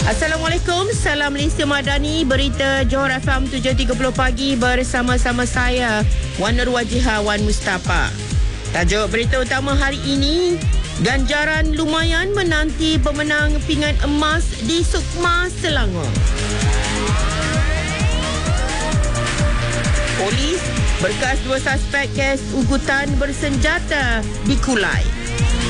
Assalamualaikum, salam Malaysia Madani. Berita Johor FM 7.30 pagi bersama-sama saya, Wan Nur Wajihah Wan Mustafa. Tajuk berita utama hari ini, ganjaran lumayan menanti pemenang pingat emas di Sukma, Selangor. Polis berkas 2 suspek kes ugutan bersenjata di Kulai.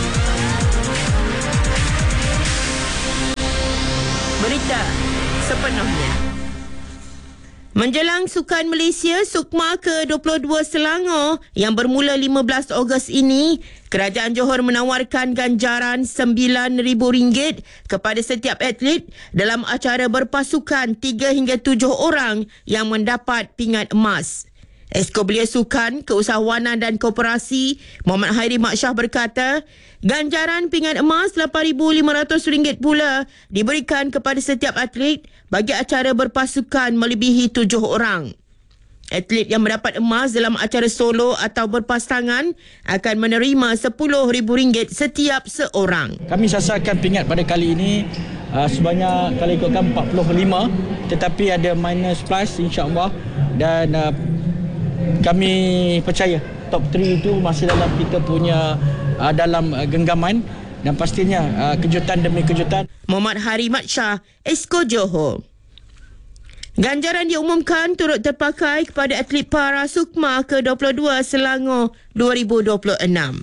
Berita sepenuhnya. Menjelang Sukan Malaysia Sukma ke-22 Selangor yang bermula 15 Ogos ini, Kerajaan Johor menawarkan ganjaran RM9,000 kepada setiap atlet dalam acara berpasukan 3 hingga 7 orang yang mendapat pingat emas. Esko Belia Sukan, Keusahawanan dan Koperasi Muhammad Hairi Mak Shah berkata, ganjaran pingat emas RM8,500 pula diberikan kepada setiap atlet bagi acara berpasukan melebihi 7 orang. Atlet yang mendapat emas dalam acara solo atau berpasangan akan menerima RM10,000 setiap seorang. Kami sasarkan pingat pada kali ini sebanyak, kalau ikutkan 45, tetapi ada minus plus insya-Allah, dan kami percaya top 3 itu masih dalam kita punya dalam genggaman, dan pastinya kejutan demi kejutan. Muhammad Hairi Mak Shah, Esko Johor. Ganjaran diumumkan turut terpakai kepada atlet para Sukma ke-22 Selangor 2026.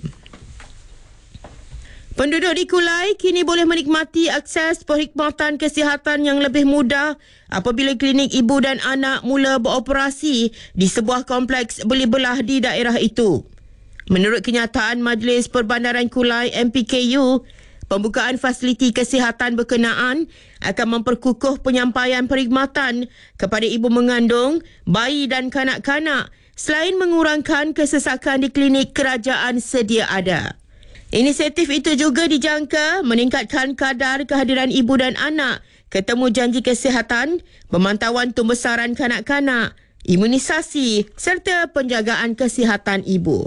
Penduduk di Kulai kini boleh menikmati akses perkhidmatan kesihatan yang lebih mudah apabila klinik ibu dan anak mula beroperasi di sebuah kompleks beli belah di daerah itu. Menurut kenyataan Majlis Perbandaran Kulai MPKU, pembukaan fasiliti kesihatan berkenaan akan memperkukuh penyampaian perkhidmatan kepada ibu mengandung, bayi dan kanak-kanak selain mengurangkan kesesakan di klinik kerajaan sedia ada. Inisiatif itu juga dijangka meningkatkan kadar kehadiran ibu dan anak ketemu janji kesihatan, pemantauan tumbesaran kanak-kanak, imunisasi serta penjagaan kesihatan ibu.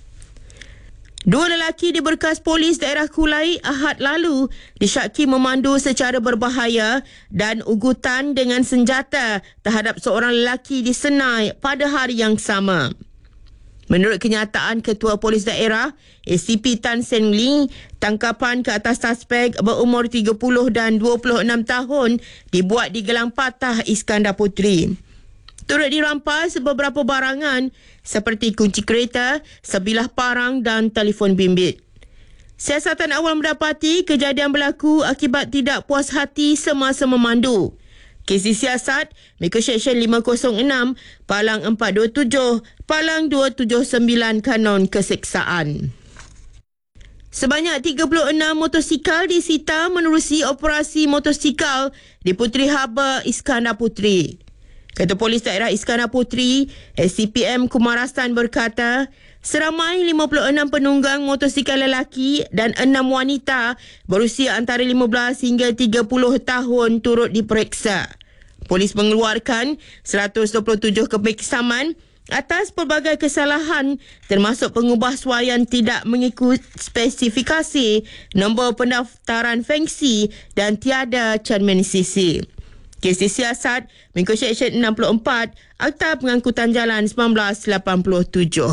2 lelaki di berkas polis daerah Kulai Ahad lalu disyaki memandu secara berbahaya dan ugutan dengan senjata terhadap seorang lelaki di Senai pada hari yang sama. Menurut kenyataan Ketua Polis Daerah, ACP Tan Seng Lee, tangkapan ke atas suspek berumur 30 dan 26 tahun dibuat di Gelang Patah, Iskandar Puteri. Turut dirampas beberapa barangan seperti kunci kereta, sebilah parang dan telefon bimbit. Siasatan awal mendapati kejadian berlaku akibat tidak puas hati semasa memandu. Kes disiasat Miko Seksyen 506, Palang 427, Palang 279 Kanon Keseksaan. Sebanyak 36 motosikal disita menerusi operasi motosikal di Puteri Harbour, Iskandar Puteri. Ketua Polis Daerah Iskandar Puteri, SCPM Kumarasan berkata, seramai 56 penunggang motosikal lelaki dan 6 wanita berusia antara 15 hingga 30 tahun turut diperiksa. Polis mengeluarkan 127 kepekisaman atas pelbagai kesalahan termasuk pengubahsuaian tidak mengikut spesifikasi, nombor pendaftaran fengsi dan tiada cermin sisi. Kes disiasat Mengikut Seksyen 64 Akta Pengangkutan Jalan 1987.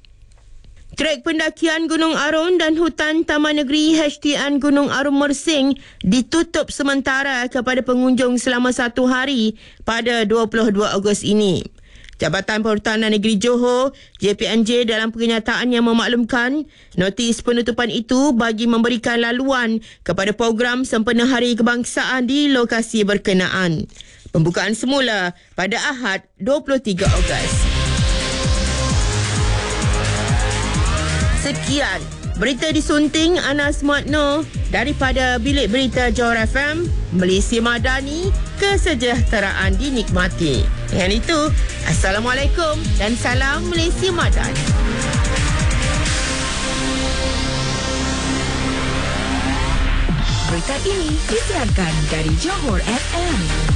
Trek pendakian Gunung Arun dan Hutan Taman Negeri HTN Gunung Arun Mersing ditutup sementara kepada pengunjung selama 1 hari pada 22 Ogos ini. Jabatan Perhutanan Negeri Johor, JPNJ dalam pernyataannya memaklumkan notis penutupan itu bagi memberikan laluan kepada program sempena Hari Kebangsaan di lokasi berkenaan. Pembukaan semula pada Ahad 23 Ogos. Sekian berita disunting Anas Muadno daripada Bilik Berita Johor FM. Malaysia Madani, kesejahteraan dinikmati. Dengan itu, Assalamualaikum dan salam Malaysia Madani. Berita ini disiarkan dari Johor FM.